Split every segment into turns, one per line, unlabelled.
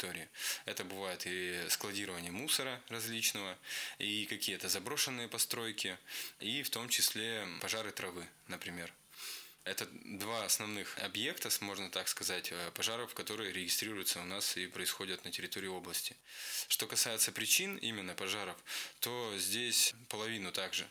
территории. Это бывает и складирование мусора различного, и какие-то заброшенные постройки, и в том числе пожары травы, например. Это два основных объекта, можно так сказать, пожаров, которые регистрируются у нас и происходят на территории области. Что касается причин именно пожаров, то здесь половину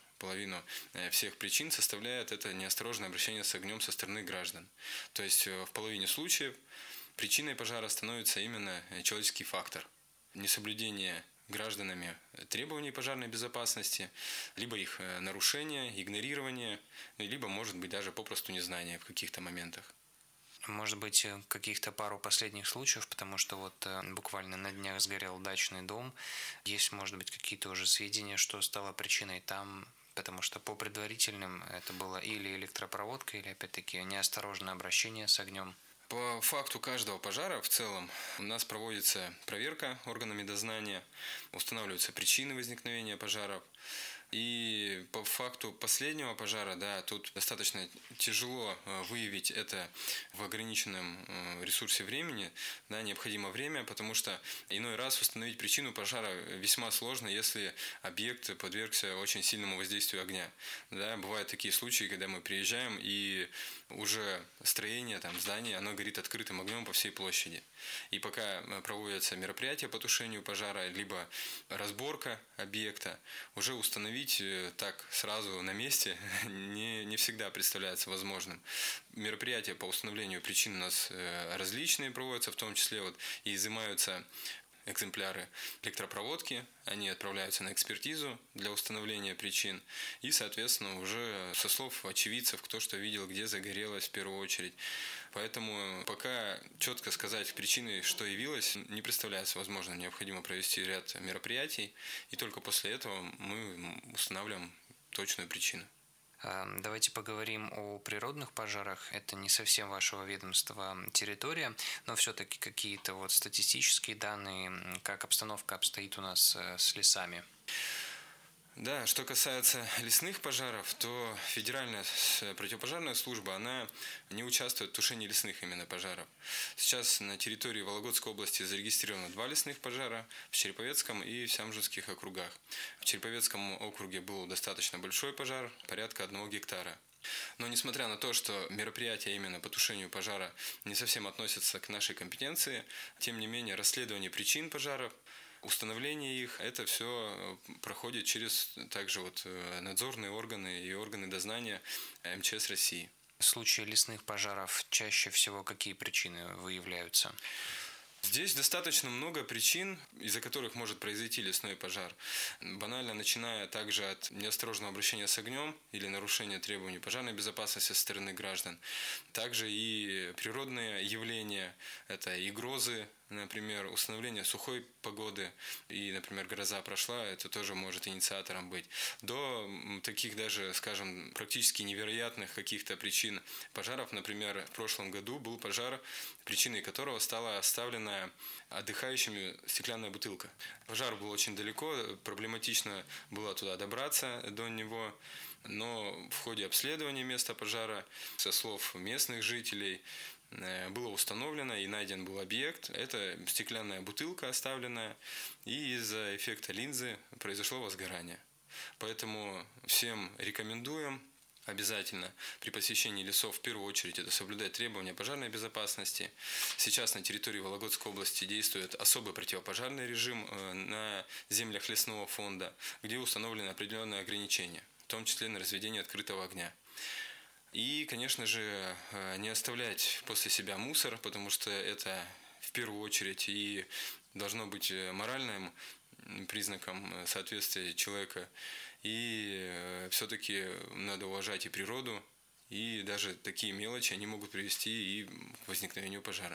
всех причин составляет это неосторожное обращение с огнем со стороны граждан. То есть в половине случаев причиной пожара становится именно человеческий фактор. Несоблюдение гражданами требований пожарной безопасности, либо их нарушение, игнорирование, либо, может быть, даже попросту незнание в каких-то моментах.
Может быть, каких-то пару последних случаев, потому что вот буквально на днях сгорел дачный дом. Есть, может быть, какие-то уже сведения, что стало причиной там, потому что по предварительным это было или электропроводка, или, опять-таки, неосторожное обращение с огнем.
По факту каждого пожара в целом у нас проводится проверка органами дознания, устанавливаются причины возникновения пожаров. И по факту последнего пожара, да, тут достаточно тяжело выявить это в ограниченном ресурсе времени, да, необходимо время, потому что иной раз установить причину пожара весьма сложно, если объект подвергся очень сильному воздействию огня. Да, бывают такие случаи, когда мы приезжаем и уже строение, там, здание, оно горит открытым огнем по всей площади. И пока проводятся мероприятия по тушению пожара, либо разборка объекта, уже установить так сразу на месте не всегда представляется возможным. Мероприятия по установлению причин у нас различные проводятся, в том числе вот и изымаются экземпляры электропроводки, они отправляются на экспертизу для установления причин и, соответственно, уже со слов очевидцев, кто что видел, где загорелось в первую очередь. Поэтому пока четко сказать причины, что явилось, не представляется возможным. Необходимо провести ряд мероприятий, и только после этого мы устанавливаем точную причину.
Давайте поговорим о природных пожарах. Это не совсем вашего ведомства территория, но все-таки какие-то вот статистические данные, как обстановка обстоит у нас с лесами.
Да, что касается лесных пожаров, то Федеральная противопожарная служба, она не участвует в тушении лесных именно пожаров. Сейчас на территории Вологодской области зарегистрировано 2 лесных пожара в Череповецком и в Сямжинских округах. В Череповецком округе был достаточно большой пожар, порядка 1 гектара. Но несмотря на то, что мероприятия именно по тушению пожара не совсем относятся к нашей компетенции, тем не менее расследование причин пожаров, установление их, это все проходит через также вот надзорные органы и органы дознания МЧС России.
В случае лесных пожаров чаще всего какие причины выявляются?
Здесь достаточно много причин, из-за которых может произойти лесной пожар. Банально начиная также от неосторожного обращения с огнем или нарушения требований пожарной безопасности со стороны граждан. Также и природные явления, это и грозы, например, установление сухой погоды, и, например, гроза прошла, это тоже может инициатором быть, до таких даже, скажем, практически невероятных каких-то причин пожаров. Например, в прошлом году был пожар, причиной которого стала оставлена отдыхающими стеклянная бутылка. Пожар был очень далеко, проблематично было туда добраться до него, но в ходе обследования места пожара, со слов местных жителей, было установлено и найден был объект. Это стеклянная бутылка оставленная, и из-за эффекта линзы произошло возгорание. Поэтому всем рекомендуем обязательно при посещении лесов в первую очередь это соблюдать требования пожарной безопасности. Сейчас на территории Вологодской области действует особый противопожарный режим на землях лесного фонда, где установлены определенные ограничения, в том числе на разведение открытого огня. И, конечно же, не оставлять после себя мусор, потому что это в первую очередь и должно быть моральным признаком соответствия человека. И все-таки надо уважать и природу, и даже такие мелочи, они могут привести и к возникновению пожара.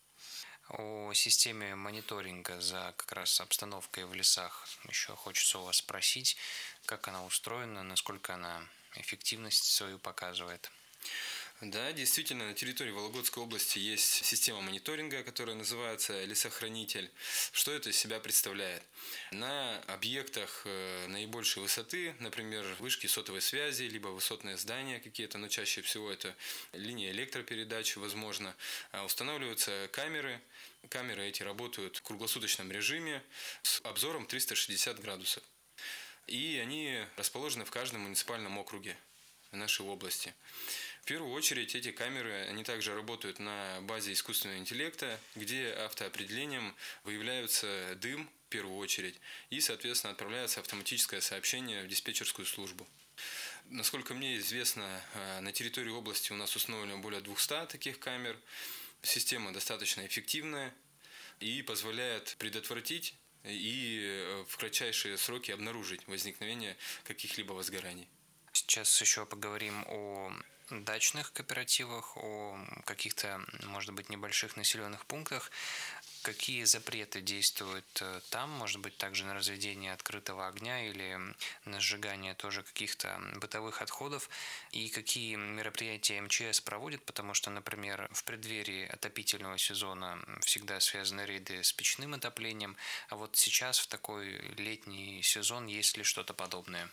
О системе мониторинга за как раз обстановкой в лесах еще хочется у вас спросить, как она устроена, насколько она эффективность свою показывает.
Да, действительно, на территории Вологодской области есть система мониторинга, которая называется «Лесохранитель». Что это из себя представляет? На объектах наибольшей высоты, например, вышки сотовой связи, либо высотные здания какие-то, но чаще всего это линии электропередач, возможно, устанавливаются камеры, Камеры эти работают в круглосуточном режиме с обзором 360 градусов. И они расположены в каждом муниципальном округе нашей области. В первую очередь эти камеры, они также работают на базе искусственного интеллекта, где автоопределением выявляется дым в первую очередь и, соответственно, отправляется автоматическое сообщение в диспетчерскую службу. Насколько мне известно, на территории области у нас установлено более 200 таких камер. Система достаточно эффективная и позволяет предотвратить и в кратчайшие сроки обнаружить возникновение каких-либо возгораний.
Сейчас еще поговорим о дачных кооперативах, о каких-то, может быть, небольших населенных пунктах. Какие запреты действуют там, может быть, также на разведение открытого огня или на сжигание тоже каких-то бытовых отходов, и какие мероприятия МЧС проводит, потому что, например, в преддверии отопительного сезона всегда связаны рейды с печным отоплением, а вот сейчас в такой летний сезон есть ли что-то подобное?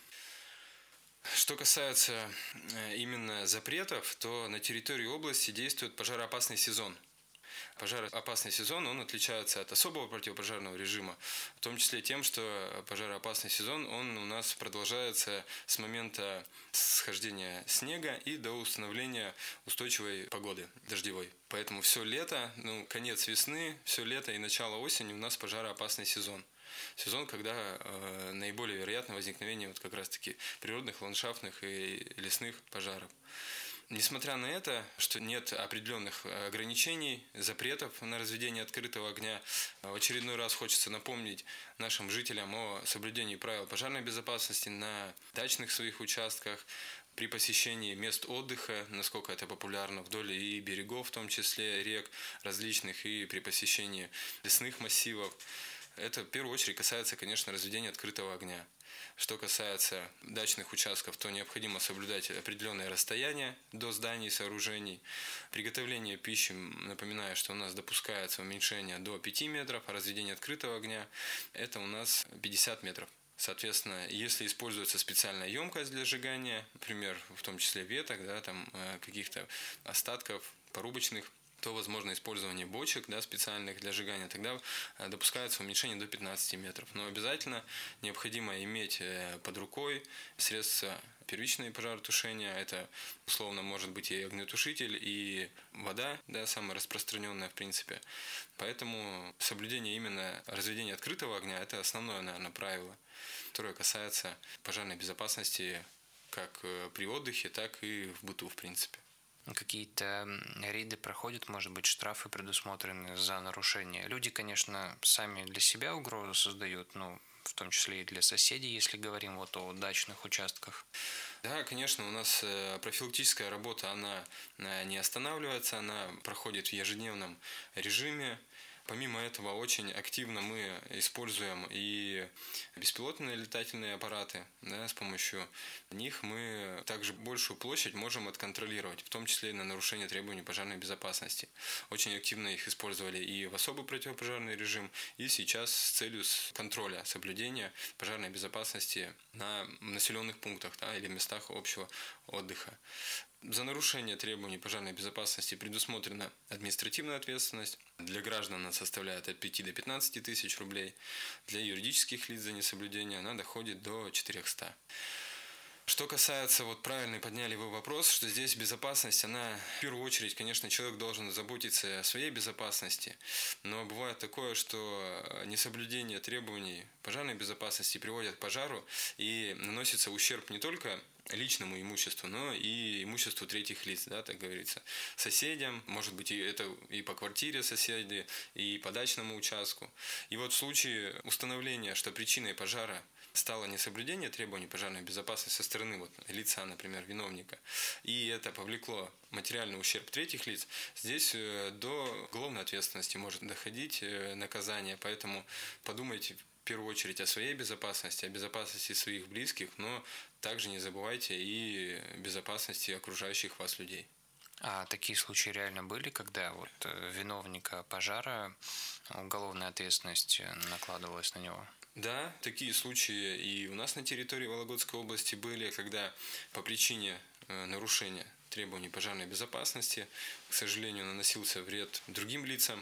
Что касается именно запретов, то на территории области действует пожароопасный сезон. Пожароопасный сезон, он отличается от особого противопожарного режима, в том числе тем, что пожароопасный сезон, он у нас продолжается с момента схождения снега и до установления устойчивой погоды дождевой. Поэтому все лето, конец весны, все лето и начало осени у нас пожароопасный сезон. Сезон, когда наиболее вероятно возникновение вот как раз-таки природных, ландшафтных и лесных пожаров. Несмотря на это, что нет определенных ограничений, запретов на разведение открытого огня, в очередной раз хочется напомнить нашим жителям о соблюдении правил пожарной безопасности на дачных своих участках, при посещении мест отдыха, насколько это популярно, вдоль и берегов, в том числе рек различных, и при посещении лесных массивов. Это в первую очередь касается, конечно, разведения открытого огня. Что касается дачных участков, то необходимо соблюдать определенное расстояние до зданий и сооружений. Приготовление пищи, напоминаю, что у нас допускается уменьшение до 5 метров, а разведение открытого огня – это у нас 50 метров. Соответственно, если используется специальная емкость для сжигания, например, в том числе веток, каких-то остатков порубочных, то возможно использование бочек специальных для сжигания, тогда допускается уменьшение до 15 метров. Но обязательно необходимо иметь под рукой средства первичного пожаротушения. Это условно может быть и огнетушитель, и вода, самая распространенная в принципе. Поэтому соблюдение именно разведения открытого огня – это основное, наверное, правило, которое касается пожарной безопасности как при отдыхе, так и в быту в принципе.
Какие-то рейды проходят, может быть, штрафы предусмотрены за нарушение. Люди, конечно, сами для себя угрозу создают, в том числе и для соседей, если говорим о дачных участках.
Да, конечно, у нас профилактическая работа, она не останавливается, она проходит в ежедневном режиме. Помимо этого, очень активно мы используем и беспилотные летательные аппараты. С помощью них мы также большую площадь можем отконтролировать, в том числе и на нарушение требований пожарной безопасности. Очень активно их использовали и в особый противопожарный режим, и сейчас с целью контроля, соблюдения пожарной безопасности на населенных пунктах или местах общего отдыха. За нарушение требований пожарной безопасности предусмотрена административная ответственность. Для граждан она составляет от 5 до 15 тысяч рублей. Для юридических лиц за несоблюдение она доходит до 400. Что касается, правильно подняли вы вопрос, что здесь безопасность, она в первую очередь, конечно, человек должен заботиться о своей безопасности, но бывает такое, что несоблюдение требований пожарной безопасности приводит к пожару и наносится ущерб не только личному имуществу, но и имуществу третьих лиц, так говорится, соседям, может быть, это и по квартире соседи, и по дачному участку. И в случае установления, что причиной пожара стало несоблюдение требований пожарной безопасности со стороны лица, например, виновника, и это повлекло материальный ущерб третьих лиц, здесь до уголовной ответственности может доходить наказание, поэтому подумайте в первую очередь о своей безопасности, о безопасности своих близких, но также не забывайте и безопасности окружающих вас людей.
А такие случаи реально были, когда виновника пожара уголовная ответственность накладывалась на него?
Да, такие случаи и у нас на территории Вологодской области были, когда по причине нарушения требований пожарной безопасности, к сожалению, наносился вред другим лицам.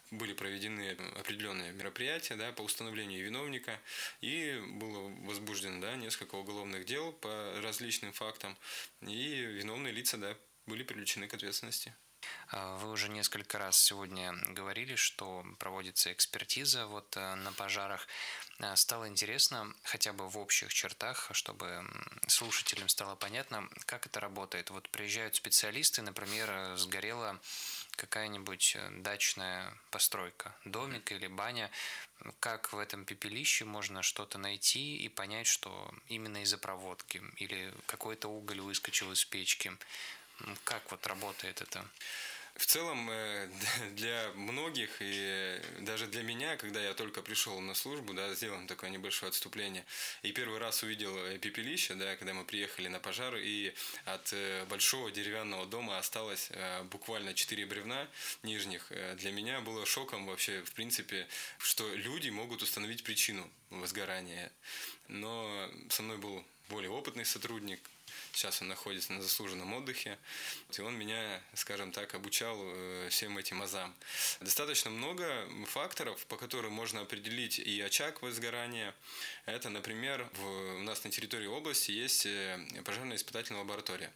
были проведены определенные мероприятия, да, по установлению виновника, и было возбуждено, да, несколько уголовных дел по различным фактам, и виновные лица, да, были привлечены к ответственности.
Вы уже несколько раз сегодня говорили, что проводится экспертиза на пожарах. Стало интересно, хотя бы в общих чертах, чтобы слушателям стало понятно, как это работает. Вот приезжают специалисты, например, сгорела какая-нибудь дачная постройка, домик или баня. Как в этом пепелище можно что-то найти и понять, что именно из-за проводки или какой-то уголь выскочил из печки? Как вот работает это?
В целом, для многих и даже для меня, когда я только пришел на службу, да, сделаем такое небольшое отступление, и первый раз увидел пепелище, да, когда мы приехали на пожар, и от большого деревянного дома осталось буквально 4 бревна нижних, для меня было шоком вообще, в принципе, что люди могут установить причину возгорания. Но со мной был более опытный сотрудник. Сейчас он находится на заслуженном отдыхе. И он меня, скажем так, обучал всем этим азам. Достаточно много факторов, по которым можно определить и очаг возгорания. Это, например, у нас на территории области есть пожарно-испытательная лаборатория.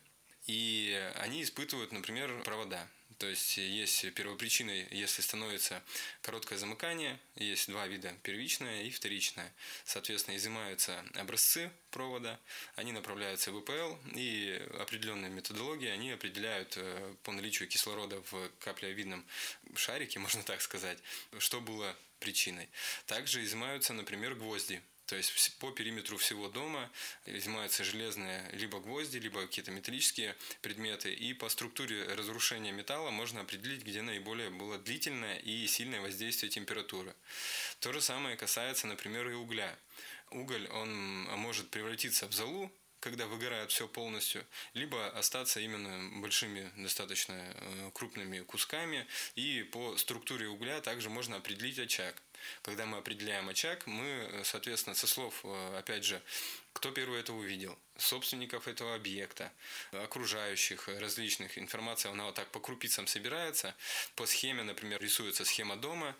И они испытывают, например, провода. То есть первопричиной, если становится короткое замыкание, есть два вида, первичное и вторичное. Соответственно, изымаются образцы провода, они направляются в ВПЛ, и определенные методологии они определяют по наличию кислорода в каплеовидном шарике, можно так сказать, что было причиной. Также изымаются, например, гвозди. То есть по периметру всего дома изымаются железные либо гвозди, либо какие-то металлические предметы. И по структуре разрушения металла можно определить, где наиболее было длительное и сильное воздействие температуры. То же самое касается, например, и угля. Уголь, он может превратиться в золу, когда выгорает все полностью, либо остаться именно большими, достаточно крупными кусками. И по структуре угля также можно определить очаг. Когда мы определяем очаг, мы, соответственно, со слов, опять же, кто первый это увидел, собственников этого объекта, окружающих, различных информаций, она вот так по крупицам собирается. По схеме, например, рисуется схема дома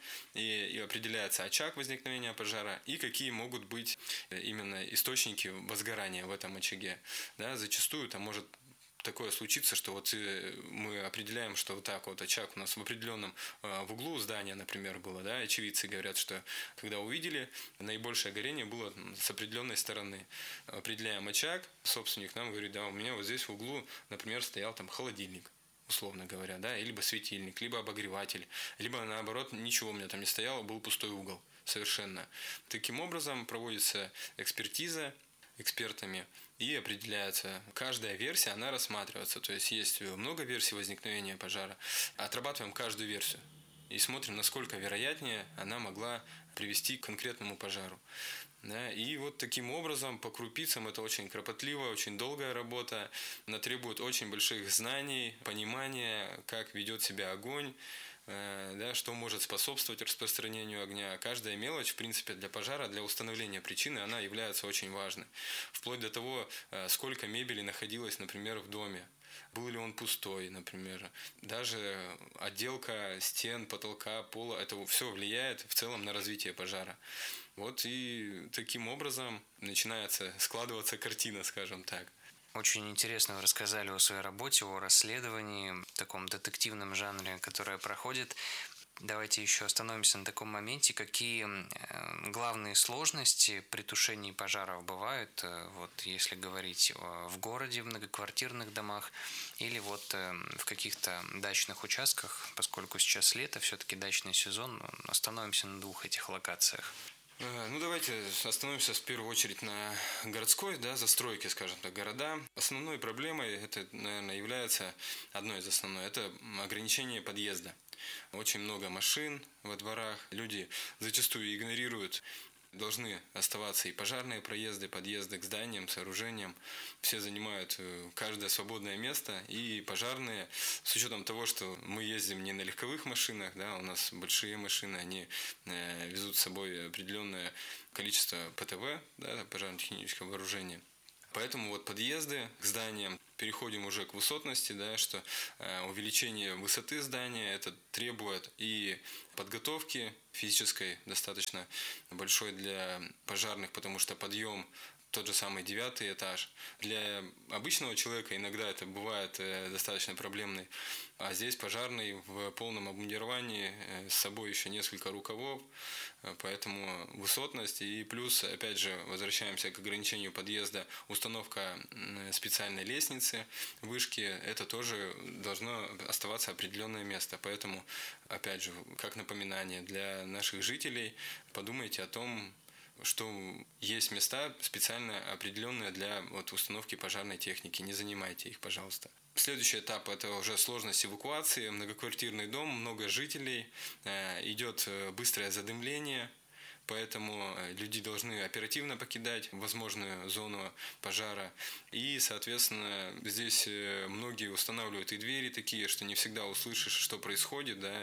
и определяется очаг возникновения пожара и какие могут быть именно источники возгорания в этом очаге. Да, зачастую там может такое случится, что вот мы определяем, что вот так вот очаг у нас в определенном в углу здания, например, было, да, очевидцы говорят, что когда увидели, наибольшее горение было с определенной стороны. Определяем очаг, собственник нам говорит, да, у меня вот здесь в углу, например, стоял там холодильник, условно говоря, да, либо светильник, либо обогреватель, либо наоборот ничего у меня там не стояло, был пустой угол совершенно. Таким образом проводится экспертиза экспертами и определяется. Каждая версия, она рассматривается. То есть много версий возникновения пожара. Отрабатываем каждую версию и смотрим, насколько вероятнее она могла привести к конкретному пожару. Да, и вот таким образом по крупицам это очень кропотливая, очень долгая работа. Она требует очень больших знаний, понимания, как ведет себя огонь, да, что может способствовать распространению огня. Каждая мелочь, в принципе, для пожара, для установления причины, она является очень важной. Вплоть до того, сколько мебели находилось, например, в доме. Был ли он пустой, например. Даже отделка стен, потолка, пола, это все влияет в целом на развитие пожара. Вот и таким образом начинается складываться картина, скажем так.
Очень интересно вы рассказали о своей работе, о расследовании, в таком детективном жанре, которое проходит. Давайте еще остановимся на таком моменте, какие главные сложности при тушении пожаров бывают, вот если говорить в городе, в многоквартирных домах или вот в каких-то дачных участках, поскольку сейчас лето, все-таки дачный сезон, остановимся на двух этих локациях.
Ну, давайте остановимся в первую очередь на городской, да, застройке, скажем так, города. Основной проблемой, это, наверное, является, одной из основной, это ограничение подъезда. Очень много машин во дворах, люди зачастую игнорируют. Должны оставаться и пожарные проезды, подъезды к зданиям, сооружениям. Все занимают каждое свободное место. И пожарные, с учетом того, что мы ездим не на легковых машинах, да, у нас большие машины, они везут с собой определенное количество ПТВ, да, пожарно-технического вооружения. Поэтому вот подъезды к зданиям, переходим уже к высотности, да, что увеличение высоты здания это требует и подготовки физической достаточно большой для пожарных, потому что подъем тот же самый 9-й этаж. Для обычного человека иногда это бывает достаточно проблемный. А здесь пожарный в полном обмундировании, с собой еще несколько рукавов, поэтому высотность. И плюс, опять же, возвращаемся к ограничению подъезда, установка специальной лестницы, вышки, это тоже должно оставаться определенное место. Поэтому, опять же, как напоминание для наших жителей, подумайте о том, что есть места специально определенные для установки пожарной техники. Не занимайте их, пожалуйста. Следующий этап – это уже сложность эвакуации. Многоквартирный дом, много жителей, идет быстрое задымление. Поэтому люди должны оперативно покидать возможную зону пожара. И, соответственно, здесь многие устанавливают и двери такие, что не всегда услышишь, что происходит, да,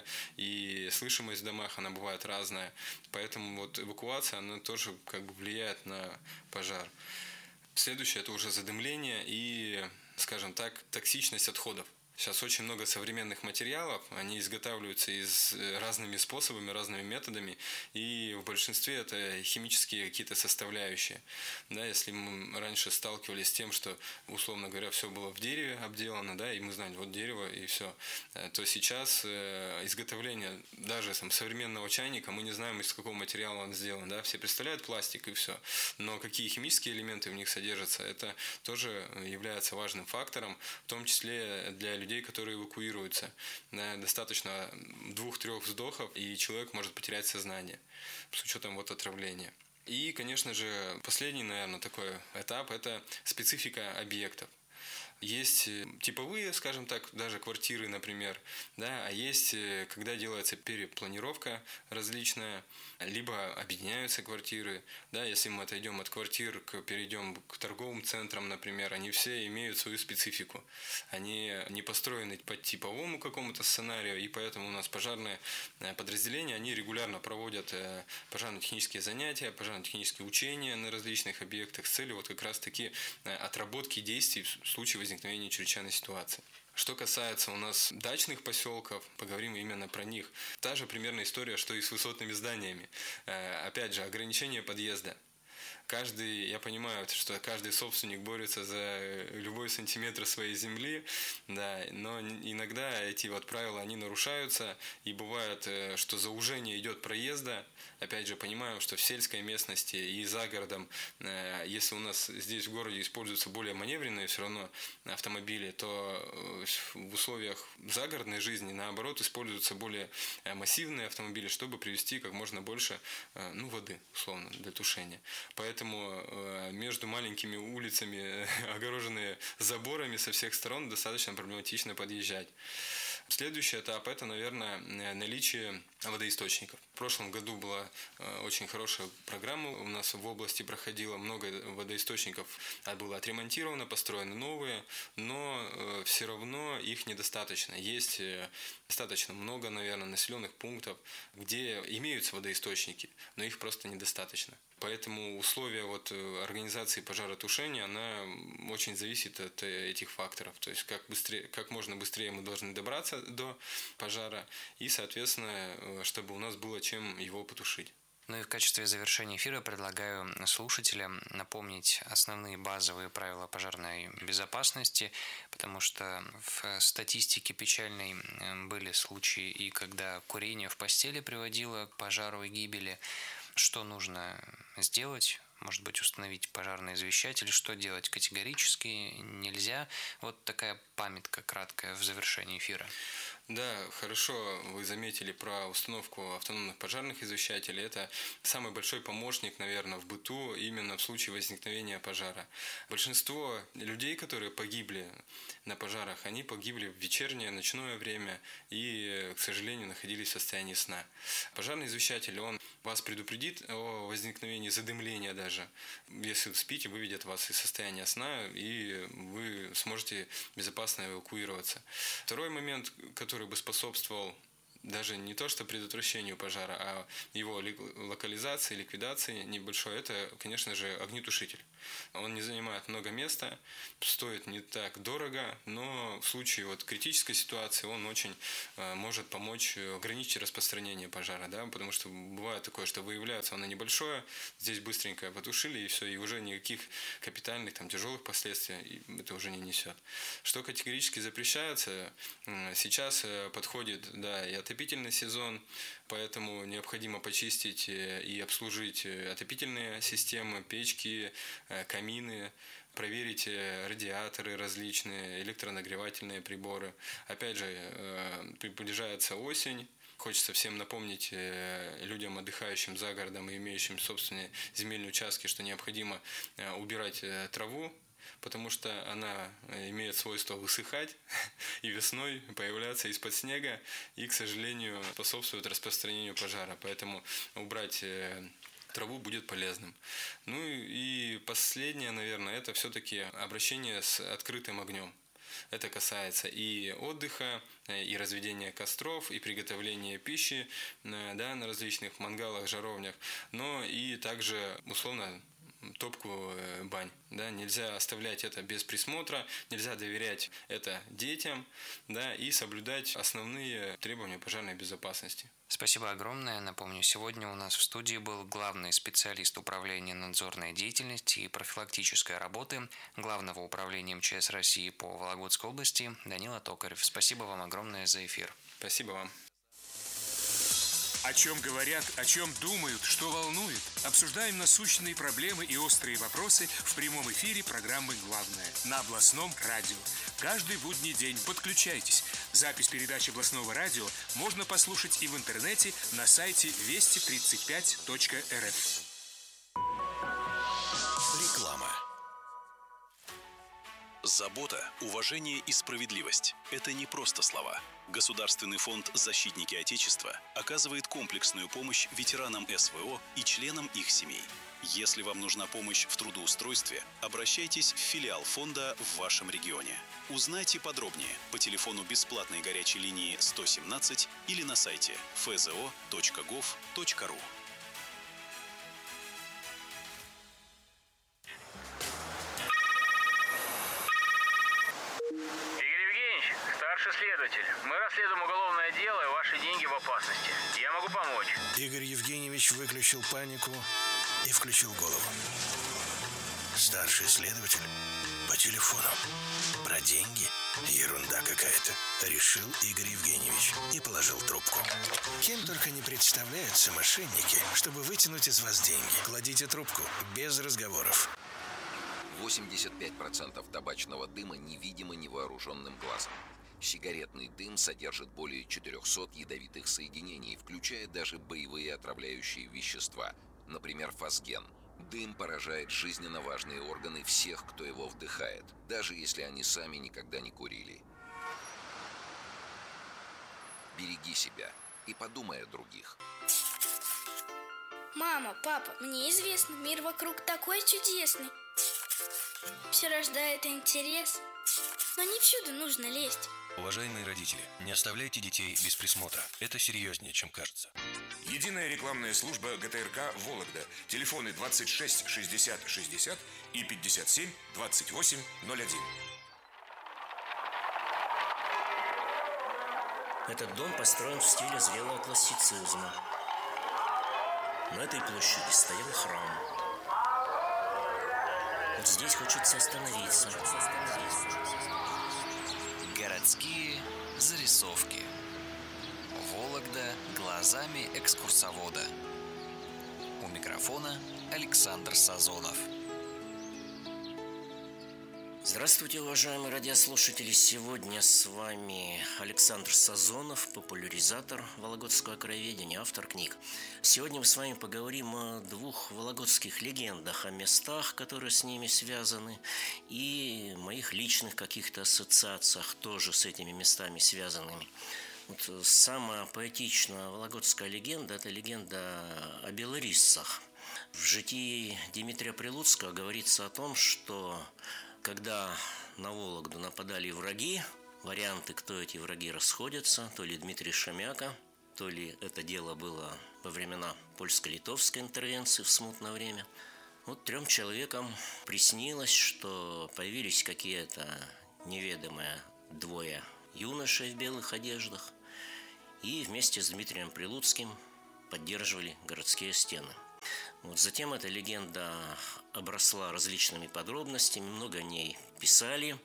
и слышимость в домах, она бывает разная. Поэтому вот эвакуация, она тоже как бы влияет на пожар. Следующее – это уже задымление и, скажем так, токсичность отходов. Сейчас очень много современных материалов, они изготавливаются разными способами, разными методами, и в большинстве это химические какие-то составляющие. Да, если мы раньше сталкивались с тем, что, условно говоря, все было в дереве обделано, да, и мы знали, вот дерево и все, то сейчас изготовление даже современного чайника, мы не знаем, из какого материала он сделан. Да, все представляют пластик и все, но какие химические элементы в них содержатся, это тоже является важным фактором, в том числе для людей, которые эвакуируются. Да, достаточно 2-3 вздохов, и человек может потерять сознание с учетом отравления. И, конечно же, последний, наверное, такой этап – это специфика объектов. Есть типовые, скажем так, даже квартиры, например, да, а есть, когда делается перепланировка различная, либо объединяются квартиры, да, если мы отойдем от квартир, перейдем к торговым центрам, например, они все имеют свою специфику. Они не построены по типовому какому-то сценарию, и поэтому у нас пожарные подразделения, они регулярно проводят пожарно-технические занятия, пожарно-технические учения на различных объектах с целью как раз-таки отработки действий в случае возникновения чрезвычайной ситуации. Что касается у нас дачных поселков, поговорим именно про них. Та же примерная история, что и с высотными зданиями. Опять же, ограничение подъезда. Я понимаю, что каждый собственник борется за любой сантиметр своей земли, да, но иногда эти правила, они нарушаются, и бывает, что заужение идет проезда. Опять же, понимаем, что в сельской местности и за городом, если у нас здесь в городе используются более маневренные все равно автомобили, то в условиях загородной жизни, наоборот, используются более массивные автомобили, чтобы привезти как можно больше воды, условно, для тушения. Поэтому между маленькими улицами, огороженные заборами со всех сторон, достаточно проблематично подъезжать. Следующий этап – это, наверное, наличие водоисточников. В прошлом году была очень хорошая программа, у нас в области проходило много водоисточников, было отремонтировано, построены новые, но все равно их недостаточно. Есть достаточно много, наверное, населенных пунктов, где имеются водоисточники, но их просто недостаточно. Поэтому условия организации пожаротушения, она очень зависит от этих факторов. То есть как можно быстрее мы должны добраться до пожара и, соответственно, чтобы у нас было чем его потушить.
Ну и в качестве завершения эфира предлагаю слушателям напомнить основные базовые правила пожарной безопасности, потому что в статистике печальной были случаи, и когда курение в постели приводило к пожару и гибели. Что нужно сделать? Может быть, установить пожарный извещатель, что делать категорически нельзя. Вот такая памятка краткая в завершении эфира.
Да, хорошо вы заметили про установку автономных пожарных извещателей. Это самый большой помощник, наверное, в быту именно в случае возникновения пожара. Большинство людей, которые погибли на пожарах, они погибли в вечернее, ночное время и, к сожалению, находились в состоянии сна. Пожарный извещатель, он вас предупредит о возникновении задымления даже. Если вы спите, выведет вас из состояния сна, и вы сможете безопасно эвакуироваться. Второй момент, который бы способствовал даже не то, что предотвращению пожара, а его локализации, ликвидации небольшой, это, конечно же, огнетушитель. Он не занимает много места, стоит не так дорого, но в случае вот критической ситуации он очень может помочь ограничить распространение пожара, да, потому что бывает такое, что выявляется оно небольшое, здесь быстренько потушили и все, и уже никаких капитальных там тяжелых последствий это уже не несет. Что категорически запрещается, сейчас подходит, да, и отопительный сезон, поэтому необходимо почистить и обслужить отопительные системы, печки, камины, проверить радиаторы различные, электронагревательные приборы. Опять же, приближается осень. Хочется всем напомнить людям, отдыхающим за городом и имеющим собственные земельные участки, что необходимо убирать траву, потому что она имеет свойство высыхать и весной появляться из-под снега и, к сожалению, способствует распространению пожара. Поэтому убрать траву будет полезным. Ну и последнее, наверное, это все-таки обращение с открытым огнем. Это касается и отдыха, и разведения костров, и приготовления пищи, да, на различных мангалах, жаровнях, но и также, условно, топку бань. Да, нельзя оставлять это без присмотра, нельзя доверять это детям, да, и соблюдать основные требования пожарной безопасности.
Спасибо огромное. Напомню, сегодня у нас в студии был главный специалист управления надзорной деятельности и профилактической работы Главного управления МЧС России по Вологодской области Данила Токарев. Спасибо вам огромное за эфир.
Спасибо вам.
О чем говорят, о чем думают, что волнует. Обсуждаем насущные проблемы и острые вопросы в прямом эфире программы «Главное» на областном радио. Каждый будний день подключайтесь. Запись передач областного радио можно послушать и в интернете на сайте вести35.рф.
Реклама. Забота, уважение и справедливость – это не просто слова. Государственный фонд «Защитники Отечества» оказывает комплексную помощь ветеранам СВО и членам их семей. Если вам нужна помощь в трудоустройстве, обращайтесь в филиал фонда в вашем регионе. Узнайте подробнее по телефону бесплатной горячей линии 117 или на сайте fzo.gov.ru.
Следователь, мы расследуем уголовное дело, и ваши деньги в опасности. Я могу помочь.
Игорь Евгеньевич выключил панику и включил голову. Старший следователь по телефону. Про деньги? Ерунда какая-то. Решил Игорь Евгеньевич и положил трубку. Кем только не представляются мошенники, чтобы вытянуть из вас деньги. Кладите трубку без разговоров.
85% табачного дыма невидимо невооруженным глазом. Сигаретный дым содержит более 400 ядовитых соединений, включая даже боевые отравляющие вещества, например, фосген. Дым поражает жизненно важные органы всех, кто его вдыхает, даже если они сами никогда не курили. Береги себя и подумай о других.
Мама, папа, мне известно, мир вокруг такой чудесный. Все рождает интерес, но не всюду нужно лезть.
Уважаемые родители, не оставляйте детей без присмотра. Это серьезнее, чем кажется.
Единая рекламная служба ГТРК «Вологда». Телефоны 26 60 60 и 57 28 01.
Этот дом построен в стиле зрелого классицизма. На этой площади стоял храм. Вот здесь хочется остановиться.
Городские зарисовки. Вологда глазами экскурсовода. У микрофона Александр Сазонов.
Здравствуйте, уважаемые радиослушатели! Сегодня с вами Александр Сазонов, популяризатор вологодского краеведения, автор книг. Сегодня мы с вами поговорим о двух вологодских легендах, о местах, которые с ними связаны, и моих личных каких-то ассоциациях, тоже с этими местами связанными. Вот самая поэтичная вологодская легенда – это легенда о белориссах. В житии Дмитрия Прилуцкого говорится о том, что когда на Вологду нападали враги, варианты, кто эти враги, расходятся. То ли Дмитрий Шемяка, то ли это дело было во времена польско-литовской интервенции в смутное время. Вот 3 человекам приснилось, что появились какие-то неведомые 2 юношей в белых одеждах и вместе с Дмитрием Прилуцким поддерживали городские стены. Вот затем эта легенда обросла различными подробностями, много о ней писали,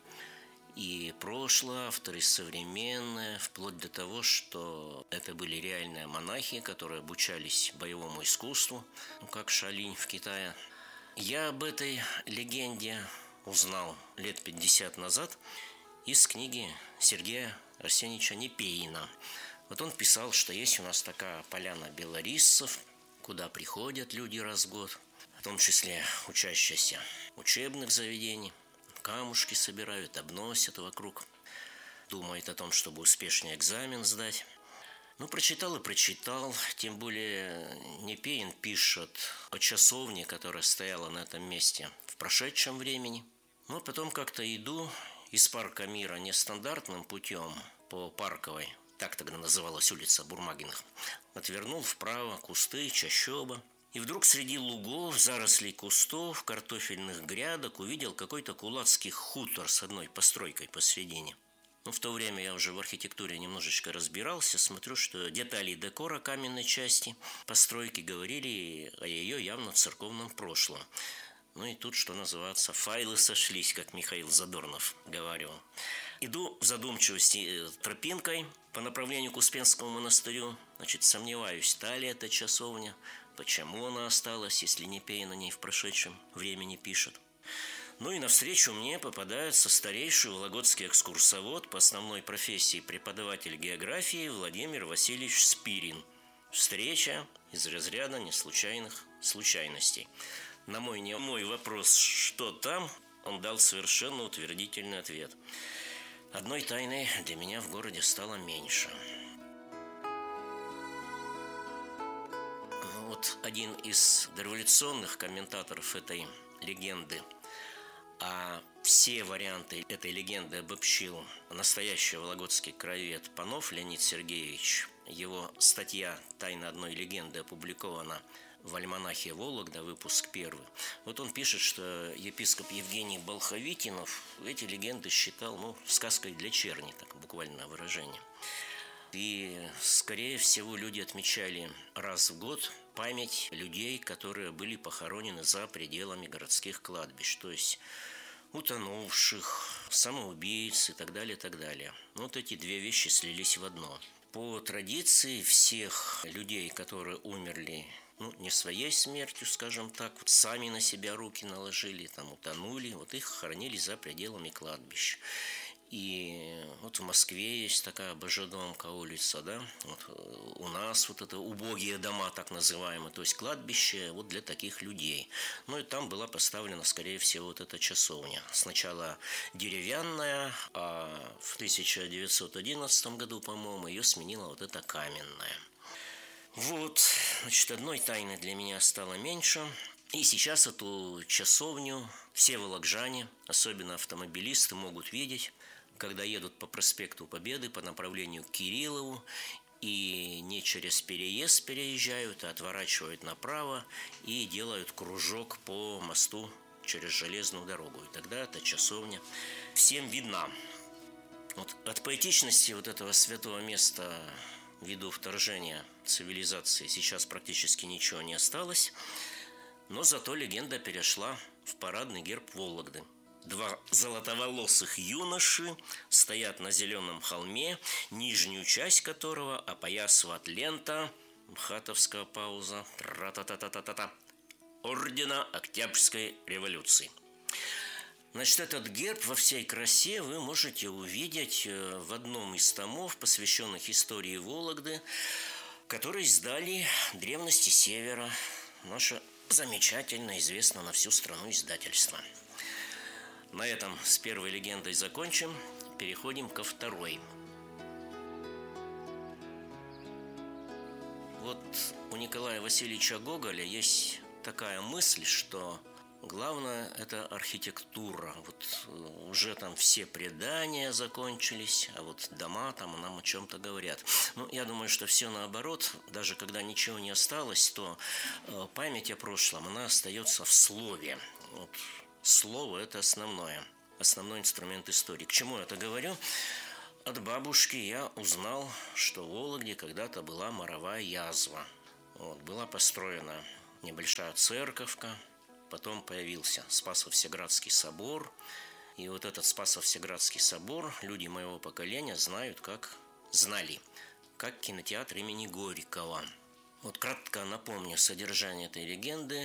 и прошлое, авторы современные, вплоть до того, что это были реальные монахи, которые обучались боевому искусству, как Шалинь в Китае. Я об этой легенде узнал лет 50 назад из книги Сергея Арсеньевича Непеина. Вот он писал, что есть у нас такая поляна белориссов, куда приходят люди раз в год, в том числе учащиеся учебных заведений, камушки собирают, обносят вокруг, думают о том, чтобы успешный экзамен сдать. Ну, прочитал и прочитал, тем более Непеин пишет о часовне, которая стояла на этом месте в прошедшем времени. Но потом как-то иду из парка Мира нестандартным путем по Парковой, так тогда называлась улица Бурмагиных, отвернул вправо, кусты, чащоба. И вдруг среди лугов, зарослей кустов, картофельных грядок увидел какой-то кулацкий хутор с одной постройкой посредине. В то время я уже в архитектуре немножечко разбирался, смотрю, что детали декора каменной части постройки говорили о ее явно церковном прошлом. И тут, что называется, файлы сошлись, как Михаил Задорнов говорил. Иду в задумчивости тропинкой по направлению к Успенскому монастырю. Сомневаюсь, та ли это часовня, почему она осталась, если Непеин о ней в прошедшем времени пишет. И навстречу мне попадается старейший вологодский экскурсовод по основной профессии преподаватель географии Владимир Васильевич Спирин. Встреча из разряда неслучайных случайностей. На мой немой вопрос «что там?», он дал совершенно утвердительный ответ. Одной тайны для меня в городе стало меньше. Один из дореволюционных комментаторов этой легенды, а все варианты этой легенды обобщил настоящий вологодский краевед Панов Леонид Сергеевич. Его статья «Тайна одной легенды» опубликована в альманахе «Вологда», выпуск 1. Он пишет, что епископ Евгений Болховитинов эти легенды считал, сказкой для черни, так буквальное выражение. И, скорее всего, люди отмечали раз в год память людей, которые были похоронены за пределами городских кладбищ, то есть утонувших, самоубийц и так далее, и так далее. Эти 2 вещи слились в одно. По традиции всех людей, которые умерли, не своей смертью, скажем так, сами на себя руки наложили, утонули, их хоронили за пределами кладбищ. И в Москве есть такая Божедомка улица, да, у нас это убогие дома, так называемые, то есть кладбище для таких людей. И там была поставлена, скорее всего, эта часовня. Сначала деревянная, а в 1911 году, по-моему, ее сменила эта каменная. Одной тайны для меня стало меньше. И сейчас эту часовню все волокжане, особенно автомобилисты, могут видеть, когда едут по проспекту Победы по направлению к Кириллову и не через переезд переезжают, а отворачивают направо и делают кружок по мосту через железную дорогу. И тогда эта часовня всем видна. От поэтичности этого святого места ввиду вторжения цивилизации сейчас практически ничего не осталось, но зато легенда перешла в парадный герб Вологды. 2 золотоволосых юноши стоят на зеленом холме, нижнюю часть которого опоясывает лента, мхатовская пауза, тра-та-та-та-та-та, ордена Октябрьской революции. Этот герб во всей красе вы можете увидеть в одном из томов, посвященных истории Вологды, который издали «Древности Севера», наше замечательно известно на всю страну издательство. На этом с первой легендой закончим, переходим ко второй. У Николая Васильевича Гоголя есть такая мысль, что Главное – это архитектура. Вот уже там все предания закончились, а вот дома там нам о чем-то говорят. Ну, я думаю, что все наоборот. Даже когда ничего не осталось, то память о прошлом, она остается в слове. Вот. Слово – это основной инструмент истории. К чему я это говорю? От бабушки я узнал, что в Вологде когда-то была моровая язва. Вот, была построена небольшая церковка. Потом появился Спасо-Всеградский собор. И вот этот Спасо-Всеградский собор люди моего поколения знали как кинотеатр имени Горького. Вот кратко напомню содержание этой легенды.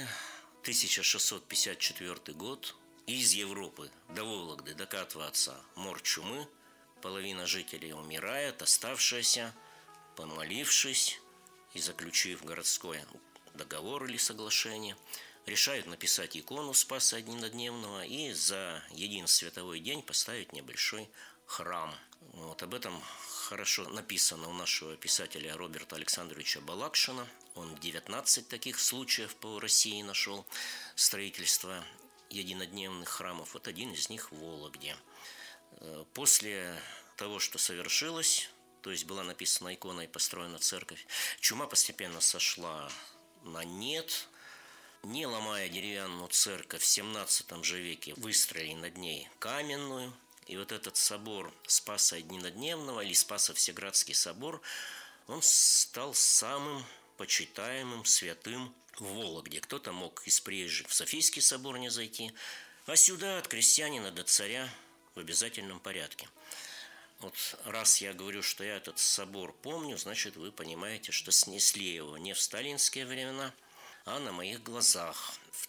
1654 год. Из Европы до Вологды докатывается мор чумы. Половина жителей умирает, оставшаяся, помолившись и заключив городской договор или соглашение, решают написать икону Спаса Однодневного и за един световой день поставить небольшой храм. Вот об этом хорошо написано у нашего писателя Роберта Александровича Балакшина. Он 19 таких случаев по России нашел строительства единодневных храмов. Вот один из них в Вологде. После того, что совершилось, то есть была написана икона и построена церковь, чума постепенно сошла на нет. Не ломая деревянную церковь, в 17 же веке выстроили над ней каменную. И вот этот собор Спаса Однодневного или Спасо-Всеградский собор, он стал самым почитаемым святым в Вологде. Кто-то мог из приезжих в Софийский собор не зайти, а сюда от крестьянина до царя в обязательном порядке. Вот раз я говорю, что я этот собор помню, значит, вы понимаете, что снесли его не в сталинские времена, а на моих глазах. В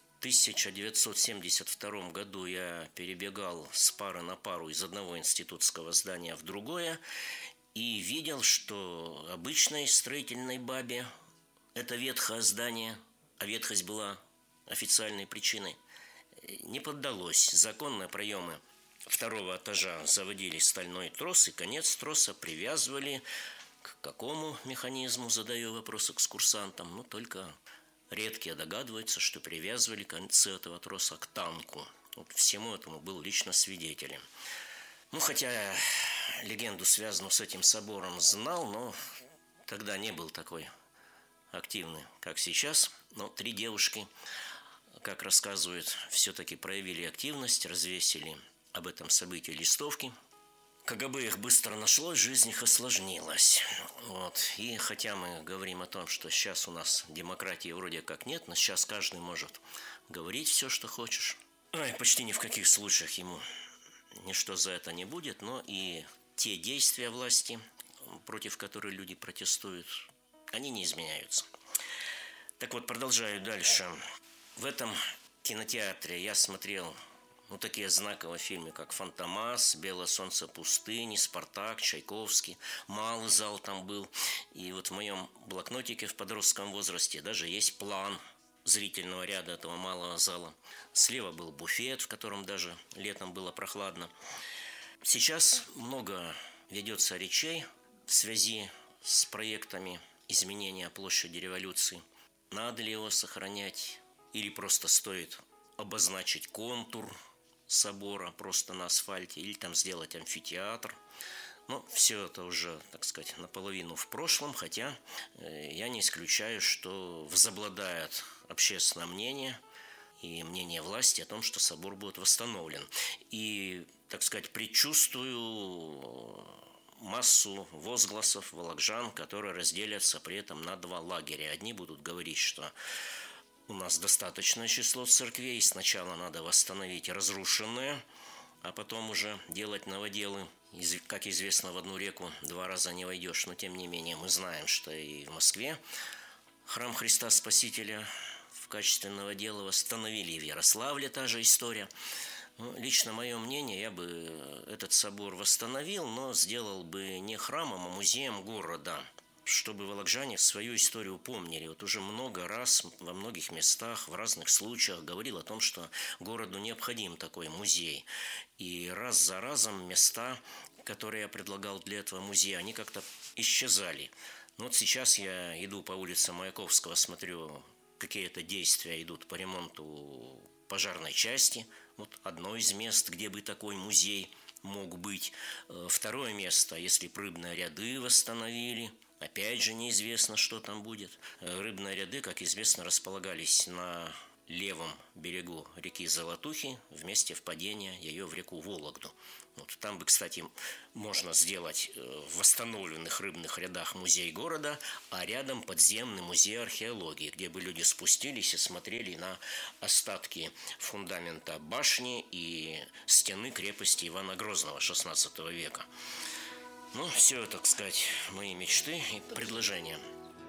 1972 году я перебегал с пары на пару из одного институтского здания в другое и видел, что обычной строительной бабе это ветхое здание, а ветхость была официальной причиной, не поддалось. Законные проемы второго этажа заводили стальной трос, и конец троса привязывали к какому механизму, задаю вопрос экскурсантам, но только редкие догадываются, что привязывали концы этого троса к танку. Вот всему этому был лично свидетелем. Ну, хотя легенду, связанную с этим собором, знал, но тогда не был такой активный, как сейчас. Но 3 девушки, как рассказывают, все-таки проявили активность, развесили об этом событии листовки. КГБ их быстро нашло, жизнь их осложнилась. Вот. И хотя мы говорим о том, что сейчас у нас демократии вроде как нет, но сейчас каждый может говорить все, что хочешь. И почти ни в каких случаях ему ничто за это не будет, но и те действия власти, против которых люди протестуют, они не изменяются. Так вот, продолжаю дальше. В этом кинотеатре я смотрел такие знаковые фильмы, как «Фантомас», «Белое солнце пустыни», «Спартак», Чайковский. Малый зал там был. И вот в моем блокнотике в подростковом возрасте даже есть план зрительного ряда этого малого зала. Слева был буфет, в котором даже летом было прохладно. Сейчас много ведется речей в связи с проектами изменения площади Революции. Надо ли его сохранять или просто стоит обозначить контур собора просто на асфальте или там сделать амфитеатр. Но все это уже, так сказать, наполовину в прошлом, хотя я не исключаю, что возобладает общественное мнение и мнение власти о том, что собор будет восстановлен. И, так сказать, предчувствую массу возгласов волокжан, которые разделятся при этом на 2 лагеря. Одни будут говорить, что у нас достаточное число церквей, сначала надо восстановить разрушенные, а потом уже делать новоделы. Как известно, в одну реку 2 раза не войдешь, но тем не менее мы знаем, что и в Москве храм Христа Спасителя в качестве новодела восстановили, и в Ярославле та же история. Лично мое мнение, я бы этот собор восстановил, но сделал бы не храмом, а музеем города, чтобы волокжане свою историю помнили. Вот уже много раз во многих местах, в разных случаях говорил о том, что городу необходим такой музей. И раз за разом места, которые я предлагал для этого музея, они как-то исчезали. Но вот сейчас я иду по улице Маяковского, смотрю, какие-то действия идут по ремонту пожарной части. Вот одно из мест, где бы такой музей мог быть. Второе место, если б рыбные ряды восстановили. Опять же, неизвестно, что там будет. Рыбные ряды, как известно, располагались на левом берегу реки Золотухи в месте впадения ее в реку Вологду. Вот там бы, кстати, можно сделать в восстановленных рыбных рядах музей города, а рядом подземный музей археологии, где бы люди спустились и смотрели на остатки фундамента башни и стены крепости Ивана Грозного XVI века. Ну, все, так сказать, мои мечты и предложения.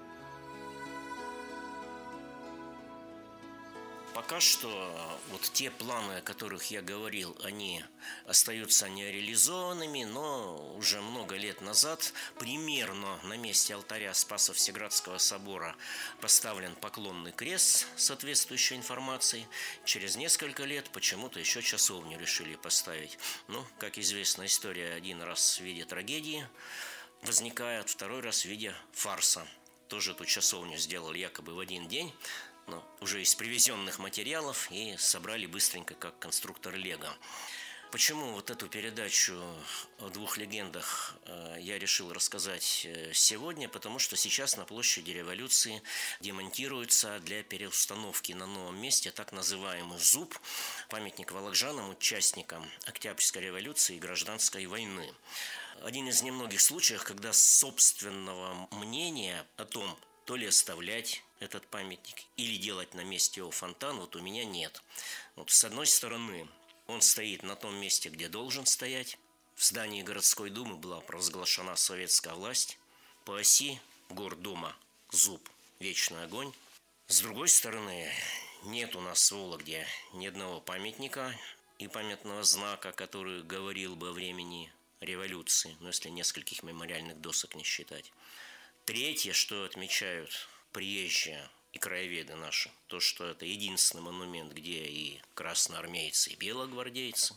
Пока что вот те планы, о которых я говорил, они остаются нереализованными, но уже много лет назад примерно на месте алтаря Спасо-Всеградского собора поставлен поклонный крест с соответствующей информацией. Через несколько лет почему-то еще часовню решили поставить. Ну, как известно, история один раз в виде трагедии возникает, второй раз в виде фарса. Тоже эту часовню сделали якобы в один день, но уже из привезенных материалов и собрали быстренько, как конструктор Лего. Почему вот эту передачу о двух легендах я решил рассказать сегодня? Потому что сейчас на площади Революции демонтируется для переустановки на новом месте так называемый ЗУБ, памятник волокжанам, участникам Октябрьской революции и Гражданской войны. Один из немногих случаев, когда собственного мнения о том, то ли оставлять этот памятник или делать на месте его фонтан, вот у меня нет. Вот с одной стороны, он стоит на том месте, где должен стоять. В здании городской думы была провозглашена советская власть. По оси гордома ЗУБ «Вечный огонь». С другой стороны, нет у нас в Вологде ни одного памятника и памятного знака, который говорил бы о времени революции, ну, если нескольких мемориальных досок не считать. Третье, что отмечают приезжие и краеведы наши, то, что это единственный монумент, где и красноармейцы, и белогвардейцы.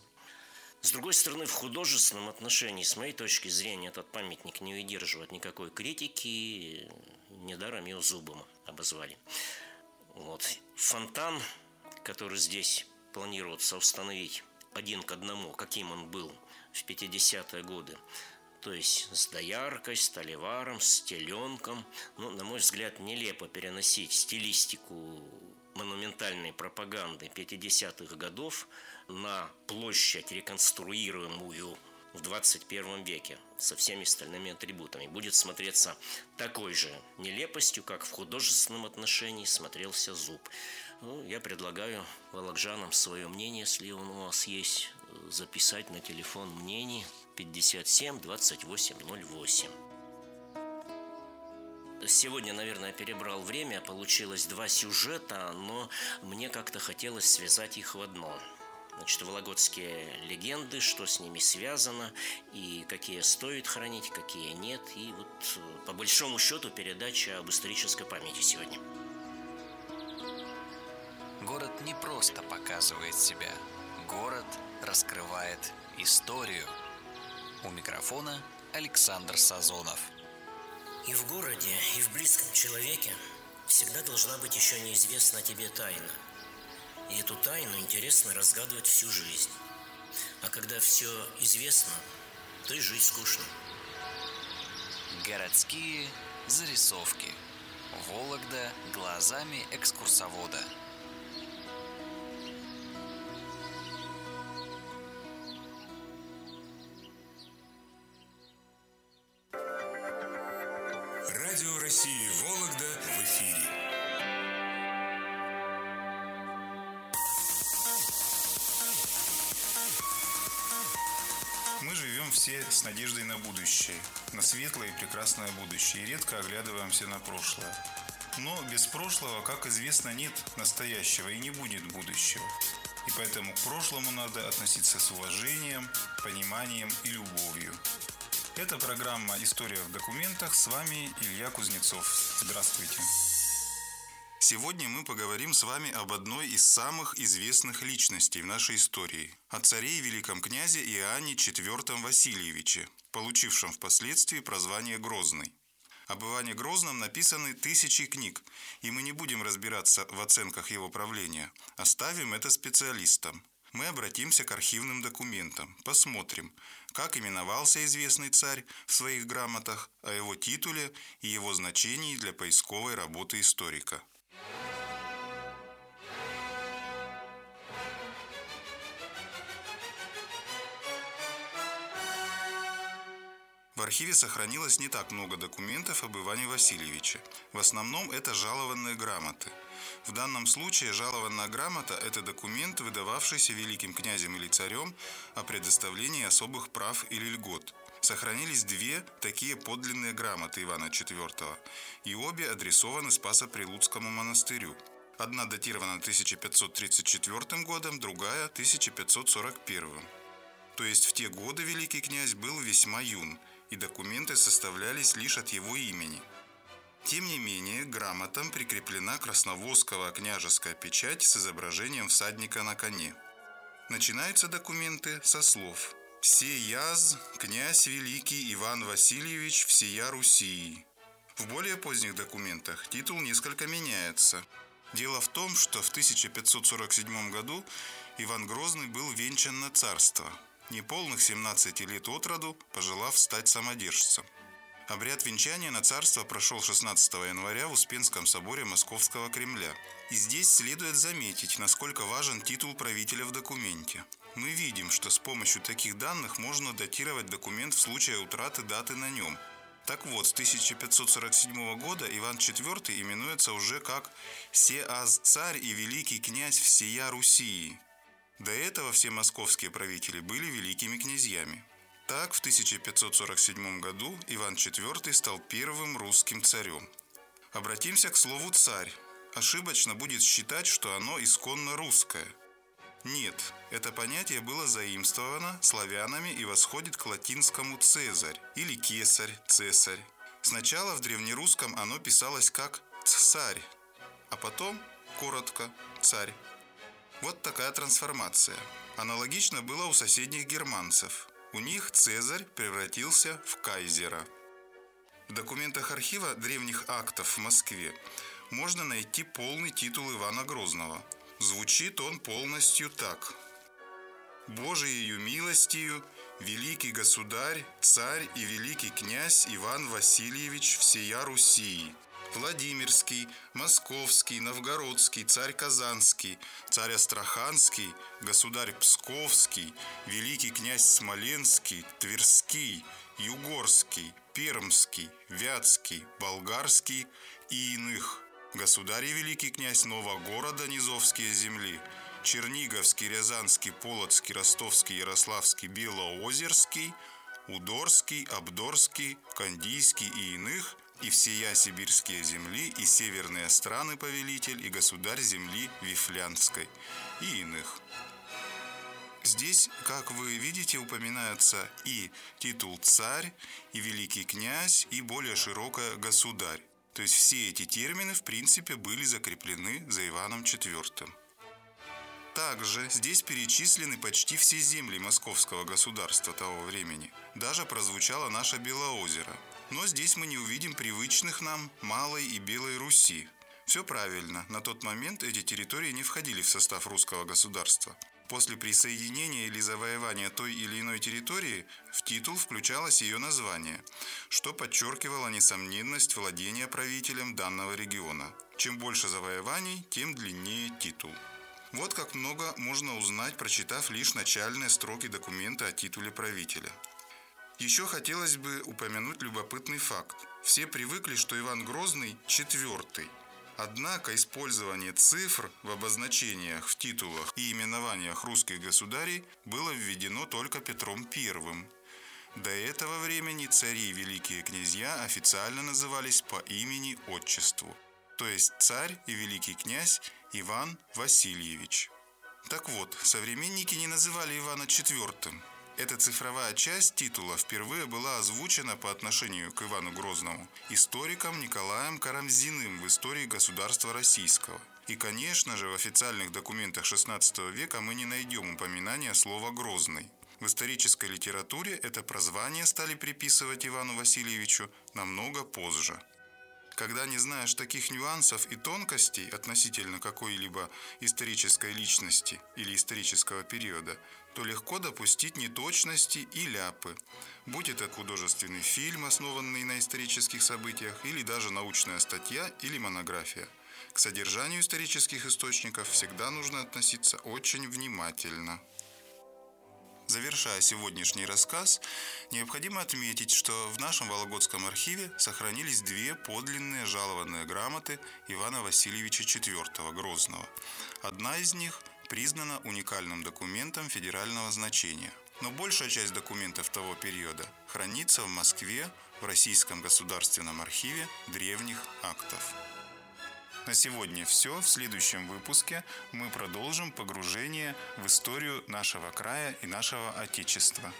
С другой стороны, в художественном отношении, с моей точки зрения, этот памятник не выдерживает никакой критики, недаром его зубом обозвали. Вот. Фонтан, который здесь планируется установить один к одному, каким он был в 50-е годы, то есть с дояркой, с столеваром, с теленком. Ну, на мой взгляд, нелепо переносить стилистику монументальной пропаганды 50-х годов на площадь, реконструируемую в 21 веке со всеми остальными атрибутами. Будет смотреться такой же нелепостью, как в художественном отношении смотрелся ЗУБ. Ну, я предлагаю волокжанам свое мнение, если он у вас есть, записать на телефон мнений 57 28 08. Сегодня, наверное, перебрал время, получилось 2 сюжета, но мне как-то хотелось связать их в одно. Значит, вологодские легенды, что с ними связано, и какие стоит хранить, какие нет. И вот, по большому счету, передача об исторической памяти сегодня.
Город не просто показывает себя. Город раскрывает историю. У микрофона Александр Сазонов.
И в городе, и в близком человеке всегда должна быть еще неизвестна тебе тайна. И эту тайну интересно разгадывать всю жизнь. А когда все известно, то и жить скучно.
Городские зарисовки. Вологда глазами экскурсовода.
Радио России Вологда в эфире.
Мы живем все с надеждой на будущее, на светлое и прекрасное будущее, и редко оглядываемся на прошлое. Но без прошлого, как известно, нет настоящего и не будет будущего. И поэтому к прошлому надо относиться с уважением, пониманием и любовью. Это программа «История в документах». С вами Илья Кузнецов. Здравствуйте. Сегодня мы поговорим с вами об одной из самых известных личностей в нашей истории – о царе и великом князе Иоанне IV Васильевиче, получившем впоследствии прозвание Грозный. Об Иване Грозном написаны тысячи книг, и мы не будем разбираться в оценках его правления. Оставим это специалистам. Мы обратимся к архивным документам, посмотрим, как именовался известный царь в своих грамотах, о его титуле и его значении для поисковой работы историка. В архиве сохранилось не так много документов об Иване Васильевиче. В основном это жалованные грамоты. В данном случае жалованная грамота – это документ, выдававшийся великим князем или царем о предоставлении особых прав или льгот. Сохранились две такие подлинные грамоты Ивана IV, и обе адресованы Спасо-Прилуцкому монастырю. Одна датирована 1534 годом, другая – 1541. То есть в те годы великий князь был весьма юн, и документы составлялись лишь от его имени. Тем не менее, к грамотам прикреплена красновосковая княжеская печать с изображением всадника на коне. Начинаются документы со слов «Всеяз, князь великий Иван Васильевич, всея Руси». В более поздних документах титул несколько меняется. Дело в том, что в 1547 году Иван Грозный был венчан на царство, неполных 17 лет от роду, пожелав стать самодержцем. Обряд венчания на царство прошел 16 января в Успенском соборе Московского Кремля. И здесь следует заметить, насколько важен титул правителя в документе. Мы видим, что с помощью таких данных можно датировать документ в случае утраты даты на нем. Так вот, с 1547 года Иван IV именуется уже как «Сеаз царь и великий князь всея Руси». До этого все московские правители были великими князьями. Так, в 1547 году Иван IV стал первым русским царем. Обратимся к слову «царь». Ошибочно будет считать, что оно исконно русское. Нет, это понятие было заимствовано славянами и восходит к латинскому «цезарь» или «кесарь», «цесарь». Сначала в древнерусском оно писалось как «царь», а потом, коротко, «царь». Вот такая трансформация. Аналогично было у соседних германцев. У них Цезарь превратился в кайзера. В документах архива древних актов в Москве можно найти полный титул Ивана Грозного. Звучит он полностью так: «Божиею милостью, великий государь, царь и великий князь Иван Васильевич всея Руси, Владимирский, Московский, Новгородский, царь Казанский, царь Астраханский, государь Псковский, великий князь Смоленский, Тверский, Югорский, Пермский, Вятский, Болгарский и иных, государь и великий князь Новогорода, Низовские земли, Черниговский, Рязанский, Полоцкий, Ростовский, Ярославский, Белоозерский, Удорский, Абдорский, Кандийский и иных, и всея сибирские земли, и северные страны повелитель, и государь земли Вифлянской, и иных». Здесь, как вы видите, упоминаются и титул «царь», и «великий князь», и более широкое «государь». То есть все эти термины, в принципе, были закреплены за Иваном IV. Также здесь перечислены почти все земли московского государства того времени. Даже прозвучало наше Белоозеро. Но здесь мы не увидим привычных нам Малой и Белой Руси. Все правильно, на тот момент эти территории не входили в состав русского государства. После присоединения или завоевания той или иной территории в титул включалось ее название, что подчеркивало несомненность владения правителем данного региона. Чем больше завоеваний, тем длиннее титул. Вот как много можно узнать, прочитав лишь начальные строки документа о титуле правителя. Еще хотелось бы упомянуть любопытный факт. Все привыкли, что Иван Грозный четвертый. Однако использование цифр в обозначениях, в титулах и именованиях русских государей было введено только Петром I. До этого времени цари и великие князья официально назывались по имени-отчеству, то есть царь и великий князь Иван Васильевич. Так вот, современники не называли Ивана IV. Эта цифровая часть титула впервые была озвучена по отношению к Ивану Грозному историком Николаем Карамзиным в истории государства российского. И, конечно же, в официальных документах XVI века мы не найдем упоминания слова «Грозный». В исторической литературе это прозвание стали приписывать Ивану Васильевичу намного позже. Когда не знаешь таких нюансов и тонкостей относительно какой-либо исторической личности или исторического периода, то легко допустить неточности и ляпы, будь это художественный фильм, основанный на исторических событиях, или даже научная статья или монография. К содержанию исторических источников всегда нужно относиться очень внимательно. Завершая сегодняшний рассказ, необходимо отметить, что в нашем Вологодском архиве сохранились две подлинные жалованные грамоты Ивана Васильевича IV Грозного. Одна из них признана уникальным документом федерального значения, но большая часть документов того периода хранится в Москве в Российском государственном архиве древних актов. На сегодня все. В следующем выпуске мы продолжим погружение в историю нашего края и нашего Отечества.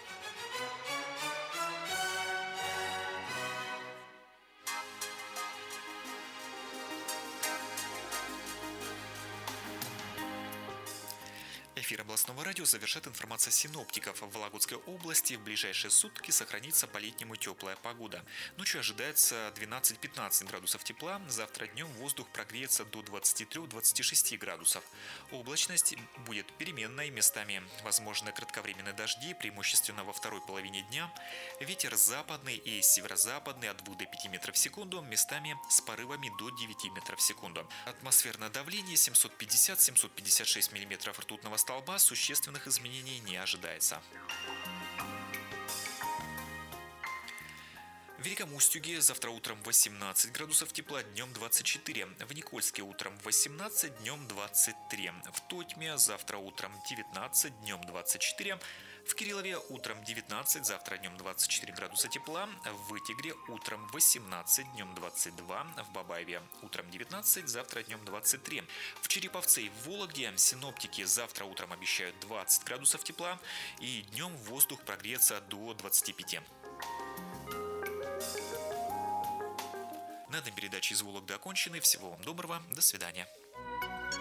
Эфир областного радио завершит информация синоптиков. В Вологодской области в ближайшие сутки сохранится по-летнему теплая погода. Ночью ожидается 12-15 градусов тепла. Завтра днем воздух прогреется до 23-26 градусов. Облачность будет переменной, местами возможны кратковременные дожди, преимущественно во второй половине дня. Ветер западный и северо-западный от 2 до 5 метров в секунду, местами с порывами до 9 метров в секунду. Атмосферное давление 750-756 миллиметров ртутного столба, существенных изменений не ожидается. В Великом Устюге завтра утром 18 градусов тепла, днем 24. В Никольске утром 18, днем 23. В Тотьме завтра утром 19, днем 24. В Кириллове утром 19, завтра днем 24 градуса тепла. В Вытегре утром 18, днем 22. В Бабаеве утром 19, завтра днем 23. В Череповце и в Вологде синоптики завтра утром обещают 20 градусов тепла. И днем воздух прогреется до 25. На этом передачи из Вологды окончены. Всего вам доброго. До свидания.